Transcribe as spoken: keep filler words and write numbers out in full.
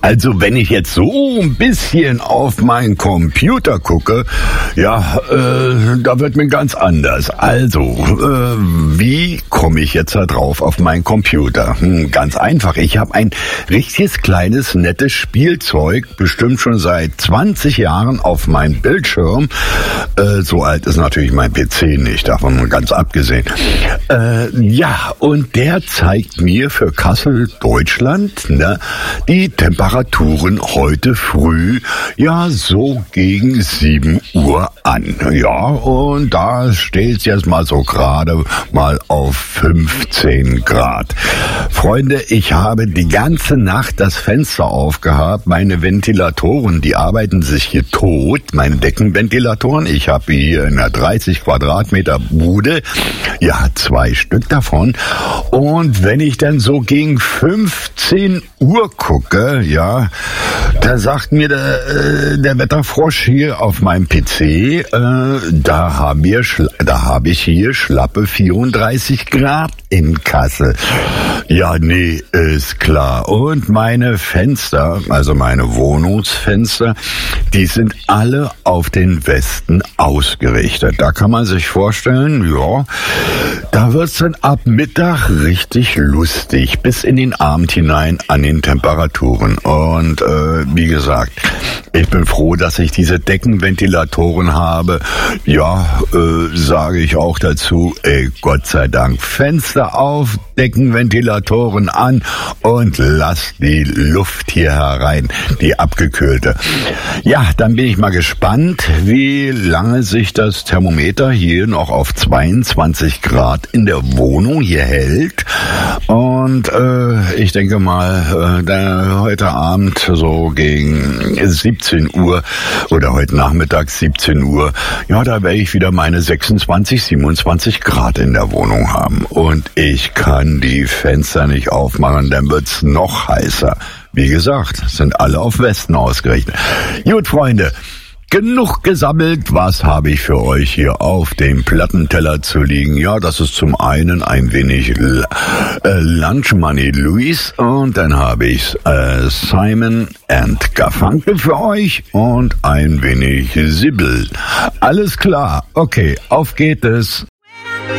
Also wenn ich jetzt so ein bisschen auf meinen Computer gucke, ja, äh, da wird mir ganz anders. Also, äh, wie komme ich jetzt da drauf auf meinen Computer? Hm, ganz einfach. Ich habe ein richtiges kleines, nettes Spielzeug, bestimmt schon seit zwanzig Jahren auf meinem Bildschirm. Äh, so alt ist natürlich mein P C nicht, davon mal ganz abgesehen. Äh, ja, und der zeigt mir für Kassel, Deutschland, ne, die Temperaturen heute früh, ja, so gegen sieben Uhr an. Ja, und da steht es jetzt mal so gerade mal auf fünfzehn Grad. Freunde, ich habe die ganze Nacht das Fenster aufgehabt. Meine Ventilatoren, die arbeiten sich hier tot. Meine Deckenventilatoren, ich habe hier in einer dreißig Quadratmeter Bude, ja, zwei Stück davon. Und wenn ich dann so gegen fünfzehn Uhr gucke, ja, da sagt mir der, äh, der Wetterfrosch hier auf meinem P C, äh, da haben wir, da habe ich hier schlappe vierunddreißig Grad in Kassel. Ja, nee, ist klar. Und meine Fenster, also meine Wohnungsfenster, die sind alle auf den Westen ausgerichtet. Da kann man sich vorstellen, ja, da wird's dann ab Mittag richtig lustig, bis in den Abend hinein an den Temperaturen. Und äh, wie gesagt, ich bin froh, dass ich diese Deckenventilatoren habe. Ja, äh, sage ich auch dazu, ey, Gott sei Dank, Fenster auf, Deckenventilatoren an und lass die Luft hier herein, die abgekühlte. Ja, dann bin ich mal gespannt, wie lange sich das Thermometer hier noch auf zweiundzwanzig Grad in der Wohnung hier hält. Und äh, ich denke mal, äh, da heute Abend so gegen siebzehn Uhr oder heute Nachmittag siebzehn Uhr, ja, da werde ich wieder meine sechsundzwanzig, siebenundzwanzig Grad in der Wohnung haben. Und ich kann die Fenster nicht aufmachen, dann wird's noch heißer. Wie gesagt, sind alle auf Westen ausgerichtet. Gut, Freunde, genug gesammelt. Was habe ich für euch hier auf dem Plattenteller zu liegen? Ja, das ist zum einen ein wenig L- äh, Lunch Money Louis und dann habe ich äh, Simon and Garfunkel für euch und ein wenig Sibyl. Alles klar. Okay, auf geht es.